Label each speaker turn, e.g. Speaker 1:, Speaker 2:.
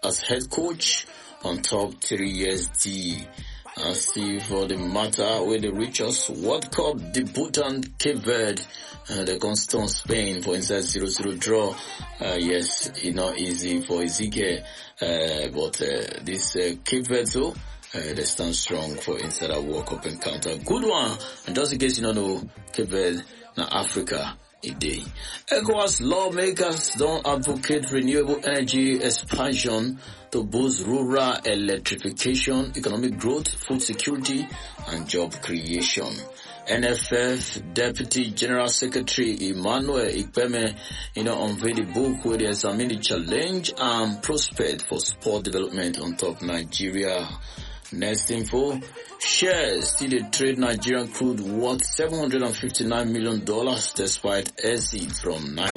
Speaker 1: as head coach on top 3 years deal. And see for the matter with the richest World Cup debutant Cape Verde, the constant Spain for inside 0-0 draw. Yes, it's not easy for Ezekiel, but this Cape Verde too, they stand strong for inside a World Cup encounter. Good one. And just in case you don't know, Cape Verde, now Africa. ECOWAS lawmakers don't advocate renewable energy expansion to boost rural electrification, economic growth, food security, and job creation. NFF Deputy General Secretary Emmanuel Ikpeme, unveiled the book where they examine the challenge and prospect for sport development on top Nigeria. Next info, shares still they trade Nigerian crude worth $759 million despite exit from Nigeria.